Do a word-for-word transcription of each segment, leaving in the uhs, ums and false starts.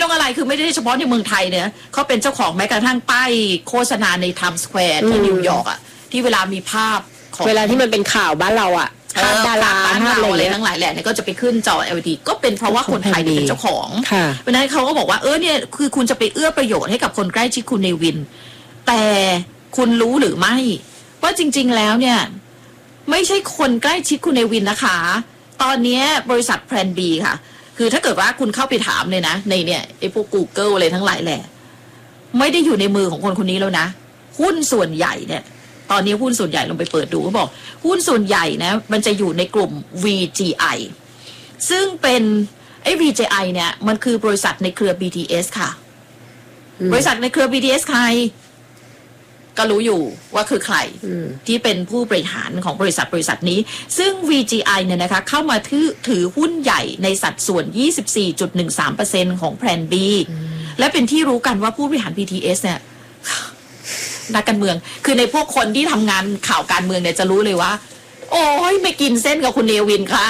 ต้องอะไรคือไม่ได้เฉพาะในเมืองไทยเนี่ยเขาเป็นเจ้าของแม้กระทั่งป้ายโฆษณาในไทม์สแควร์ที่นิวยอร์กอ่ะที่เวลามีภาพเวลาที่มันเป็นข่าวบ้านเราอ่ะภาพดาราภาพอะไรทั้งหลายแหละเนี่ยก็จะไปขึ้นจอ แอล อี ดี ก็เป็นเพราะว่าคนไทยเป็นเจ้าของเพราะนั้นเขาก็บอกว่าเออเนี่ยคือคุณจะไปเอื้อประโยชน์ให้กับคนใกล้ชิดคุณเนวินแต่คุณรู้หรือไม่ว่าจริงๆแล้วเนี่ยไม่ใช่คนใกล้ชิดคุณเนวินนะคะตอนนี้บริษัทแพลน B ค่ะคือถ้าเกิดว่าคุณเข้าไปถามเลยนะในเนี่ยไอ้พวก Google อะไรทั้งหลายแหละไม่ได้อยู่ในมือของคนคนนี้แล้วนะหุ้นส่วนใหญ่เนี่ยตอนนี้หุ้นส่วนใหญ่ลงไปเปิดดูเขาบอกหุ้นส่วนใหญ่นะมันจะอยู่ในกลุ่ม วี จี ไอ ซึ่งเป็นไอ้ วี จี ไอ เนี่ยมันคือบริษัทในเครือ บี ที เอส ค่ะบริษัทในเครือ บี ที เอส ใครก็รู้อยู่ว่าคือใครที่เป็นผู้บริหารของบริษัทบริษัทนี้ซึ่ง วี จี ไอ เนี่ยนะคะเข้ามาถือถือหุ้นใหญ่ในสัดส่วน ยี่สิบสี่จุดหนึ่งสามเปอร์เซ็นต์ ของแพลน B และเป็นที่รู้กันว่าผู้บริหาร บี ที เอส เนี่ยนักการเมืองคือในพวกคนที่ทำงานข่าวการเมืองเนี่ยจะรู้เลยว่าโอ้ยไม่กินเส้นกับคุณเนวินค่ะ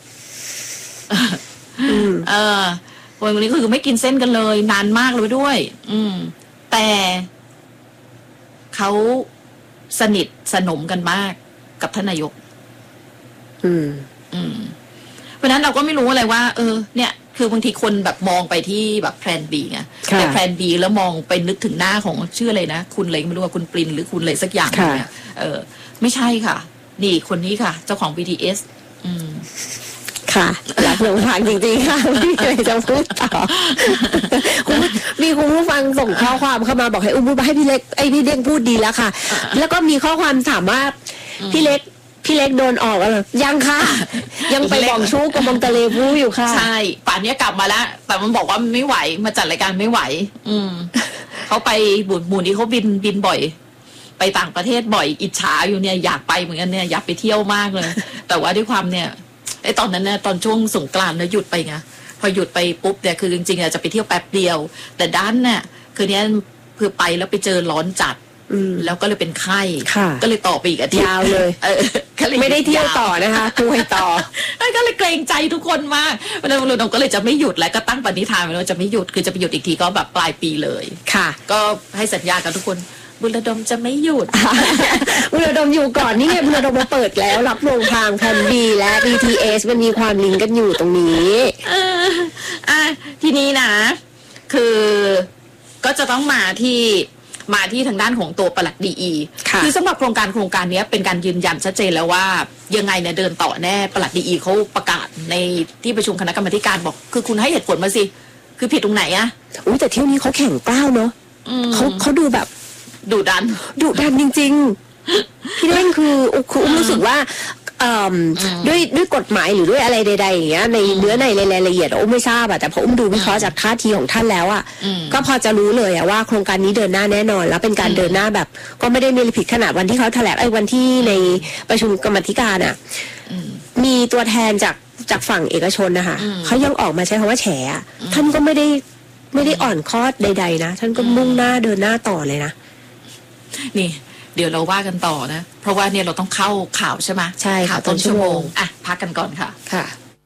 เออคนคนนี้คือไม่กินเส้นกันเลยนานมากเลยด้วยอืมแต่เขาสนิทสนมกันมากกับท่านนายกอืมอืมเพราะนั้นเราก็ไม่รู้อะไรว่าเออเนี่ยคือบางทีคนแบบมองไปที่แบบแพลน B ไงแต่แพลน B แล้วมองไปนึกถึงหน้าของชื่ออะไรนะคุณอะไรไม่รู้ว่าคุณปรินหรือคุณอะไรสักอย่างเนี่ยเออไม่ใช่ค่ะนี่คนนี้ค่ะเจ้าของ บี ที เอส อืมค่ะอยากลงทางจริงๆค่ะไม่มีอะไรจะพูดต่อมีคุณผู้ฟังส่งข้อความเข้ามาบอกให้อุ้มพูดให้พี่เล็กไอพี่เด้งพูดดีแล้วค่ะแล้วก็มีข้อความถามว่าพี่เล็กพี่เล็กโดนออกแล้วยังค่ะยังไปบอกชู้กับมองตะเลพูอยู่ค่ะใช่ป่านนี้กลับมาแล้วแต่มันบอกว่าไม่ไหวมาจัดรายการไม่ไหวอืมเขาไปบุญบุญที่เขาบินบินบ่อยไปต่างประเทศบ่อยอิจฉาอยู่เนี่ยอยากไปเหมือนกันเนี่ยอยากไปเที่ยวมากเลยแต่ว่าด้วยความเนี่ยไอ้ตอนนั้นเนี่ยตอนช่วงสงกรานต์เนี่ยหยุดไปไงพอหยุดไปปุ๊บเนี่ยคือจริงๆจะไปเที่ยวแป๊บเดียวแต่ด้านเนี่ยคือเนี้ยเพื่อไปแล้วไปเจอร้อนจัดแล้วก็เลยเป็นไข้ก็เลยต่อไปอีกอาทิตย์ยาวเลยไม่ได้เที่ยวต่อนะคะป่วยต่อก็เลยเกรงใจทุกคนมากวันนั้นเราก็เลยจะไม่หยุดแล้วก็ตั้งปณิธานไว้ว่าจะไม่หยุดคือจะไปหยุดอีกทีก็แบบปลายปีเลยค่ะก็ให้สัญญากับทุกคนบุญระดมจะไม่หยุดบุญระดมอยู่ก่อนนี่ไงบุญระดมมาเปิดแล้วรับลงทางแพลน B และ บี ที เอส มันมีความลิงก์กันอยู่ตรงนี้อ่าทีนี้นะคือก็จะต้องมาที่มาที่ทางด้านของตัวปลัดดีอีคือสำหรับโครงการโครงการนี้เป็นการยืนยันชัดเจนแล้วว่ายังไงเนี่ยเดินต่อแน่ปลัดดีอีเขาประกาศในที่ประชุมคณะกรรมการบอกคือคุณให้เหตุผลมาสิคือผิดตรงไหนอะอุ้ยแต่เที่ยวนี้เขาแข่งกล้าวเนาะเขาเขาดูแบบดุดันดุดันจริงๆพี่เล่นคือคืออุ้มรู้สึกว่าด้วยด้วยกฎหมายหรือด้วยอะไรใดๆอย่างเงี้ยในเนื้อในรายละเอียดอุ้มไม่ทราบอะแต่พออุ้มดูวิเคราะห์จากท่าทีของท่านแล้วอะก็พอจะรู้เลยอะว่าโครงการนี้เดินหน้าแน่นอนแล้วเป็นการเดินหน้าแบบก็ไม่ได้มีผิดขนาดวันที่เขาแถลงไอ้วันที่ในประชุมกรรมธิการอะมีตัวแทนจากจากฝั่งเอกชนนะคะเขายังออกมาใช้คำว่าแฉท่านก็ไม่ได้ไม่ได้อ่อนข้อใดๆนะท่านก็มุ่งหน้าเดินหน้าต่อเลยนะนี่เดี๋ยวเราว่ากันต่อนะเพราะว่าเนี่ยเราต้องเข้าข่าวใช่ไหมใช่ข่าวต้นชั่วโมงอ่ะพักกันก่อนค่ะค่ะ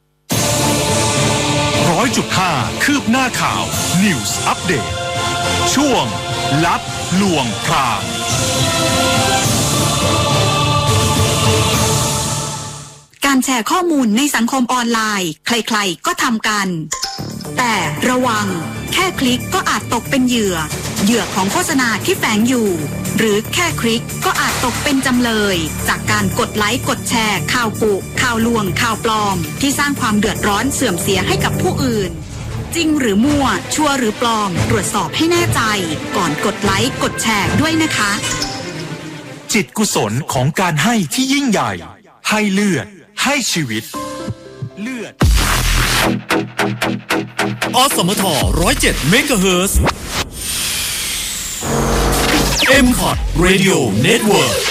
ร้อยจุดห้าคืบหน้าข่าว News Update ช่วงลับลวงพรางการแชร์ข้อมูลในสังคมออนไลน์ใครๆก็ทำกันแต่ระวังแค่คลิกก็อาจตกเป็นเหยื่อเหยื่อของโฆษณาที่แฝงอยู่หรือแค่คลิกก็อาจตกเป็นจำเลยจากการกดไลค์กดแชร์ข่าวกุข่าวลวงข่าวปลอมที่สร้างความเดือดร้อนเสื่อมเสียให้กับผู้อื่นจริงหรือมั่วชัวร์หรือปลอมตรวจสอบให้แน่ใจก่อนกดไลค์กดแชร์ด้วยนะคะจิตกุศลของการให้ที่ยิ่งใหญ่ให้เลือดให้ชีวิตเลือดอสมท หนึ่งศูนย์เจ็ด เมกะเฮิรตซ์ เอ็ม คอท Radio Network